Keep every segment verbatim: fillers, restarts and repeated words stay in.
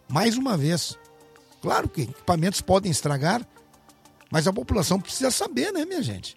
Mais uma vez. Claro que equipamentos podem estragar, mas a população precisa saber, né, minha gente?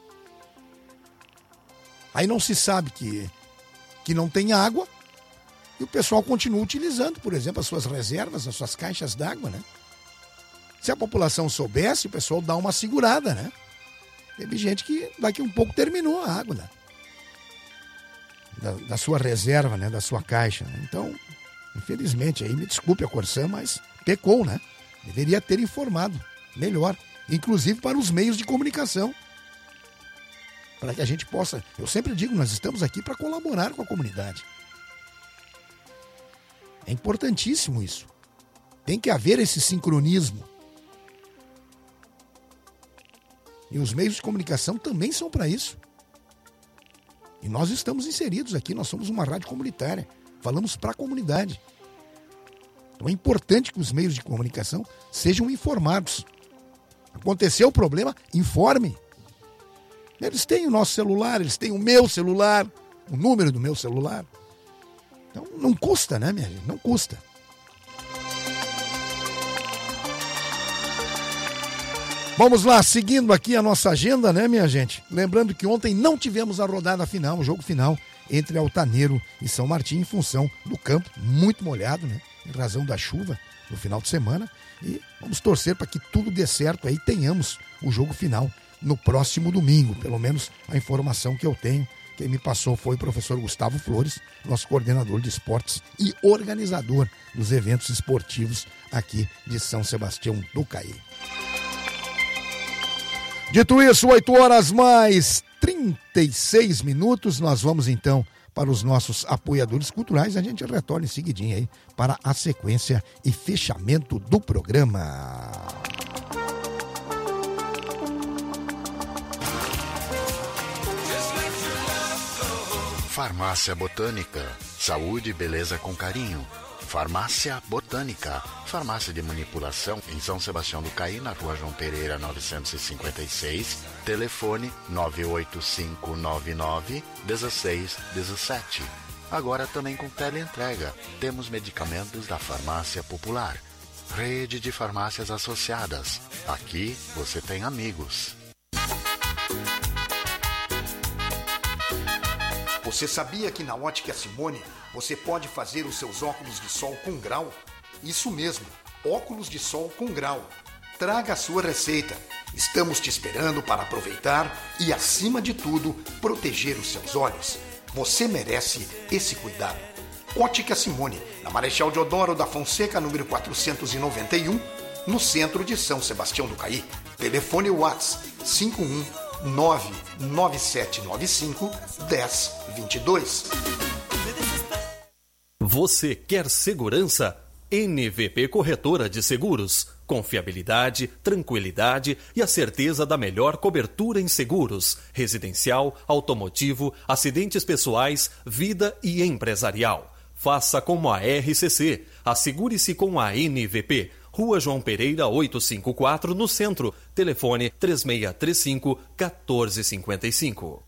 Aí não se sabe que, que não tem água e o pessoal continua utilizando, por exemplo, as suas reservas, as suas caixas d'água, né? Se a população soubesse, o pessoal dá uma segurada, né? Teve gente que daqui um pouco terminou a água, né? Da, da sua reserva, né? Da sua caixa. Né? Então, infelizmente, aí me desculpe a Corsã, mas pecou, né? Deveria ter informado melhor, inclusive para os meios de comunicação. Para que a gente possa... Eu sempre digo, nós estamos aqui para colaborar com a comunidade. É importantíssimo isso. Tem que haver esse sincronismo. E os meios de comunicação também são para isso. E nós estamos inseridos aqui, nós somos uma rádio comunitária. Falamos para a comunidade. Então é importante que os meios de comunicação sejam informados. Aconteceu o problema, informe. Eles têm o nosso celular, eles têm o meu celular, o número do meu celular. Então não custa, né, minha gente? Não custa. Vamos lá, seguindo aqui a nossa agenda, né, minha gente? Lembrando que ontem não tivemos a rodada final, o jogo final entre Altaneiro e São Martim, em função do campo muito molhado, né? Em razão da chuva no final de semana. E vamos torcer para que tudo dê certo aí, tenhamos o jogo final no próximo domingo. Pelo menos a informação que eu tenho, quem me passou foi o professor Gustavo Flores, nosso coordenador de esportes e organizador dos eventos esportivos aqui de São Sebastião do Caí. Dito isso, oito horas mais trinta e seis minutos, nós vamos então para os nossos apoiadores culturais. A gente retorna em seguidinho aí para a sequência e fechamento do programa. Farmácia Botânica, saúde e beleza com carinho. Farmácia Botânica, farmácia de manipulação em São Sebastião do Caí, na rua João Pereira novecentos e cinquenta e seis, telefone nove oito cinco nove nove um seis um sete. Agora também com teleentrega, temos medicamentos da Farmácia Popular. Rede de farmácias associadas, aqui você tem amigos. Você sabia que na Ótica Simone você pode fazer os seus óculos de sol com grau? Isso mesmo, óculos de sol com grau. Traga a sua receita. Estamos te esperando para aproveitar e, acima de tudo, proteger os seus olhos. Você merece esse cuidado. Ótica Simone, na Marechal Deodoro da Fonseca, número quatrocentos e noventa e um, no centro de São Sebastião do Caí. Telefone WhatsApp cinco um nove nove sete nove cinco um zero dois dois. Você quer segurança? N V P Corretora de Seguros. Confiabilidade, tranquilidade e a certeza da melhor cobertura em seguros. Residencial, automotivo, acidentes pessoais, vida e empresarial. Faça como a R C C. Assegure-se com a N V P. Rua João Pereira oitocentos e cinquenta e quatro, no centro. Telefone três seis três cinco, um quatro cinco cinco.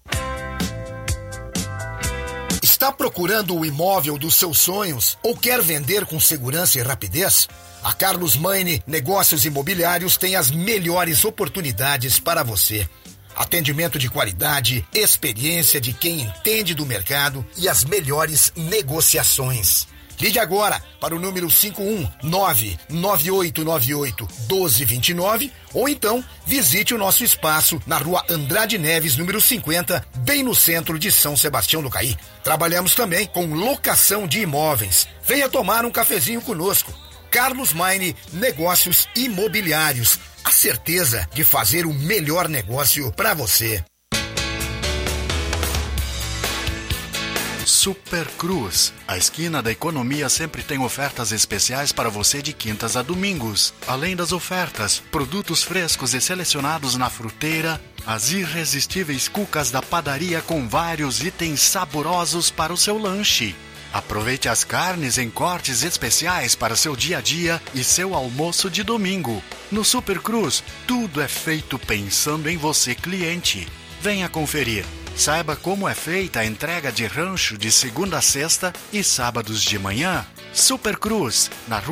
Está procurando o imóvel dos seus sonhos ou quer vender com segurança e rapidez? A Carlos Maine Negócios Imobiliários tem as melhores oportunidades para você. Atendimento de qualidade, experiência de quem entende do mercado e as melhores negociações. Ligue agora para o número cinco um nove nove oito nove oito um dois dois nove ou então visite o nosso espaço na rua Andrade Neves, número cinquenta, bem no centro de São Sebastião do Caí. Trabalhamos também com locação de imóveis. Venha tomar um cafezinho conosco. Carlos Maine Negócios Imobiliários. A certeza de fazer o melhor negócio para você. Super Cruz. A esquina da economia sempre tem ofertas especiais para você de quintas a domingos. Além das ofertas, produtos frescos e selecionados na fruteira, as irresistíveis cucas da padaria com vários itens saborosos para o seu lanche. Aproveite as carnes em cortes especiais para seu dia a dia e seu almoço de domingo. No Super Cruz, tudo é feito pensando em você, cliente. Venha conferir. Saiba como é feita a entrega de rancho de segunda a sexta e sábados de manhã. Super Cruz, na rua